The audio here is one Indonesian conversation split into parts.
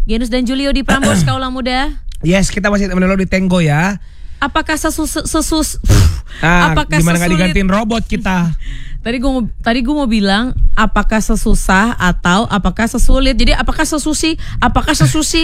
Genus dan Julio di Prambors Kaula Muda. Yes, kita masih temenin lo di Tenggo ya. Apakah apakah gimana nggak sesulit? digantiin robot kita? Tadi gue mau bilang apakah sesusah atau apakah sesulit. Jadi apakah sesusi? Apakah susui?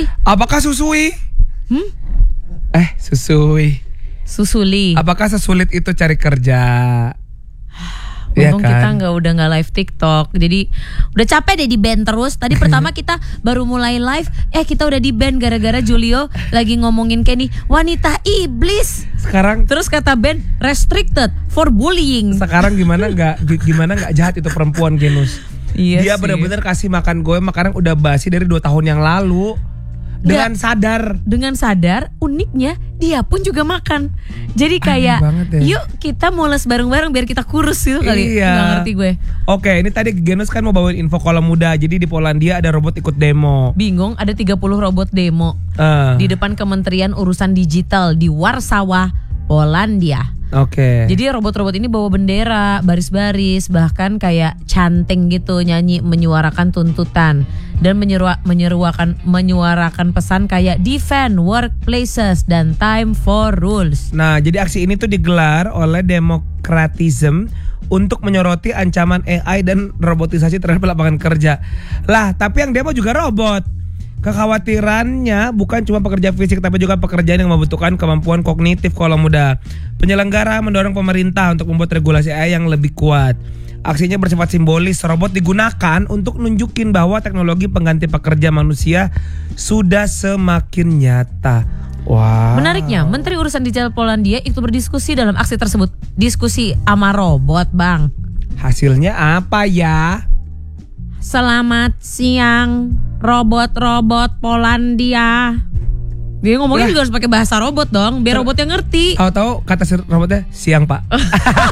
Susuli. Apakah sesulit itu cari kerja? Untung Iya kita kan? udah nggak live TikTok. Jadi udah capek deh di ban terus. Tadi pertama kita baru mulai live, kita udah di ban gara-gara Julio lagi ngomongin Kenny wanita iblis. Sekarang Terus kata Ben restricted for bullying. gimana nggak jahat itu perempuan Genus? Iya Dia sih. benar-benar kasih makan gue makanan udah basi dari 2 tahun yang lalu. Dengan sadar uniknya dia pun juga makan. Jadi kayak banget ya. yuk kita mules bareng-bareng biar kita kurus gitu kali. Iya. Nggak ngerti gue. Oke, ini tadi Genus kan mau bawain info Kaula Muda. Jadi di Polandia ada robot ikut demo. Bingung ada 30 robot demo di depan Kementerian Urusan Digital di Warsawa, Polandia. Oke. Jadi robot-robot ini bawa bendera, baris-baris, bahkan kayak canting gitu nyanyi menyuarakan tuntutan dan menyuarakan pesan kayak defend workplaces dan time for rules. Nah, jadi aksi ini tuh digelar oleh Democratism untuk menyoroti ancaman AI dan robotisasi terhadap lapangan kerja. Lah, tapi yang demo juga robot. Kekhawatirannya bukan cuma pekerja fisik tapi juga pekerjaan yang membutuhkan kemampuan kognitif Kaula Muda. Penyelenggara mendorong pemerintah untuk membuat regulasi AI yang lebih kuat. Aksinya bersifat simbolis, robot digunakan untuk nunjukin bahwa teknologi pengganti pekerja manusia sudah semakin nyata. Wah. Menariknya, Menteri Urusan Digital Polandia itu berdiskusi dalam aksi tersebut. Diskusi sama robot, Bang. Hasilnya apa ya? Selamat siang, robot-robot Polandia. Dia ngomongnya juga harus pakai bahasa robot dong, biar robotnya ngerti. Tahu kata si robotnya siang Pak.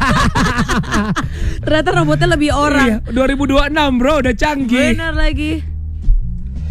Ternyata robotnya lebih orang. Iya, 2026 bro, udah canggih. Benar lagi.